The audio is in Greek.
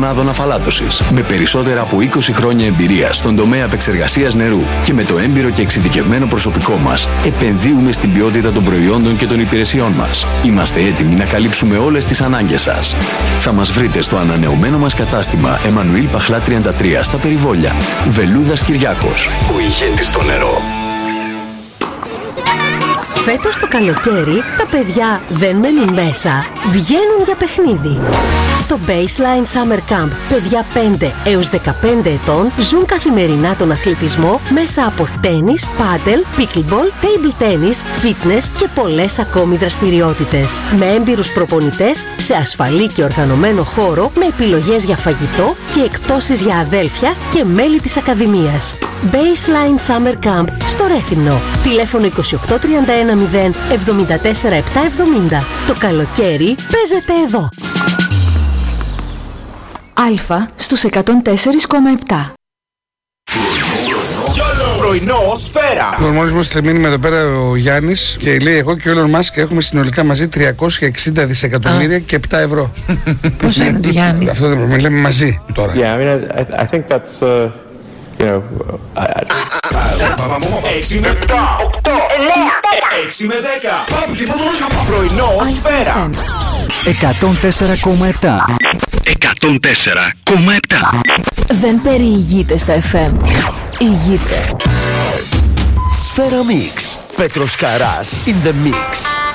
μονάδων αφαλάτωσης. Με περισσότερα από 20 χρόνια εμπειρία στον τομέα επεξεργασίας νερού και με το έμπειρο και εξειδικευμένο προσωπικό μας, επενδύουμε στην ποιότητα των προϊόντων και των υπηρεσιών μας. Είμαστε έτοιμοι να καλύψουμε όλες τις ανάγκες σας. Θα μας βρείτε στο ανανεωμένο μας κατάστημα Εμμανουήλ Παχλά 33 στα Περιβόλια. Βελούδας Κυριάκος, ο ηγέτης στο νερό. Φέτος το καλοκαίρι τα παιδιά δεν μένουν μέσα, βγαίνουν για παιχνίδι. Στο Baseline Summer Camp, παιδιά 5 έως 15 ετών ζουν καθημερινά τον αθλητισμό μέσα από τένις, πάντελ, pickleball, table tennis, fitness και πολλές ακόμη δραστηριότητες. Με έμπειρους προπονητές, σε ασφαλή και οργανωμένο χώρο, με επιλογές για φαγητό και εκπτώσεις για αδέλφια και μέλη της Ακαδημίας. Baseline Summer Camp στο Ρέθυμνο. Τηλέφωνο 28310 74770. Το καλοκαίρι παίζεται εδώ. Αλφα στους 104,7. Πρωινό Σφαίρα. Μόλις μου στείλει μήνυμα εδώ πέρα ο Γιάννης και λέει: εγώ και ο Elon Musk έχουμε συνολικά μαζί 360 δισεκατομμύρια και 7 ευρώ. Πόσο είναι το Γιάννη? Αυτό δεν λέμε μαζί τώρα. Yeah, I mean, I think that's, you know, 6 με 7, 8, 9, 6 με 10. Πρωινό Σφαίρα. 104,7. 104,7. Δεν περιηγείται στα FM. Ηγείται. Σφαίρα Mix. Πέτρος Καράς in the mix.